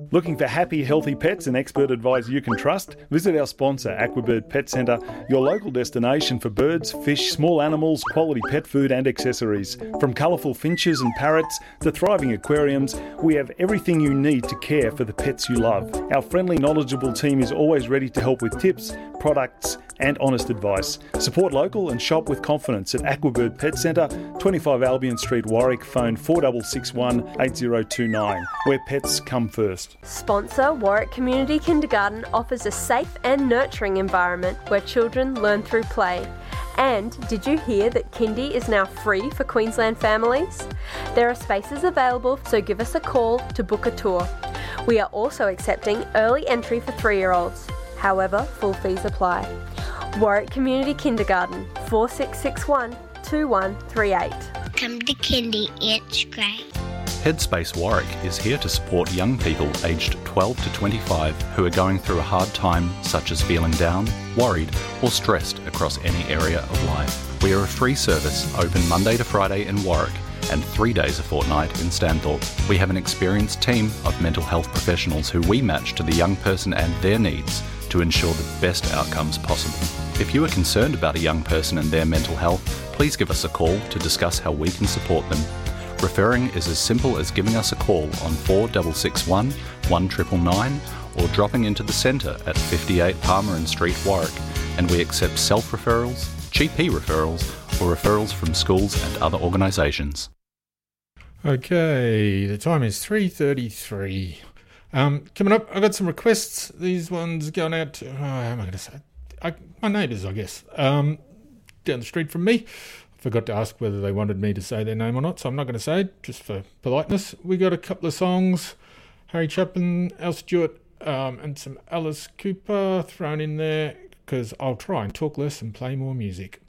Looking for happy, healthy pets and expert advice you can trust? Visit our sponsor, Aquabird Pet Centre, your local destination for birds, fish, small animals, quality pet food and accessories. From colourful finches and parrots to thriving aquariums, we have everything you need to care for the pets you love. Our friendly, knowledgeable team is always ready to help with tips, products and honest advice. Support local and shop with confidence at Aquabird Pet Centre, 25 Albion Street, Warwick, phone 4661 8029, where pets come first. Sponsor Warwick Community Kindergarten offers a safe and nurturing environment where children learn through play. And did you hear that Kindy is now free for Queensland families? There are spaces available, so give us a call to book a tour. We are also accepting early entry for 3-year-olds. However, full fees apply. Warwick Community Kindergarten, 4661 2138. Come to Kindy, it's great. Headspace Warwick is here to support young people aged 12 to 25 who are going through a hard time, such as feeling down, worried or stressed across any area of life. We are a free service, open Monday to Friday in Warwick and 3 days a fortnight in Stanthorpe. We have an experienced team of mental health professionals who we match to the young person and their needs to ensure the best outcomes possible. If you are concerned about a young person and their mental health, please give us a call to discuss how we can support them. Referring is as simple as giving us a call on 4661 1999 or dropping into the centre at 58 Palmerin Street, Warwick, and we accept self-referrals, GP referrals or referrals from schools and other organisations. Okay, the time is 3:33. Coming up, I've got some requests. These ones going out to, how am I going to say? My neighbours, I guess, down the street from me. I forgot to ask whether they wanted me to say their name or not, so I'm not going to say it, just for politeness. We got a couple of songs, Harry Chapman, Al Stewart, and some Alice Cooper thrown in there, because I'll try and talk less and play more music.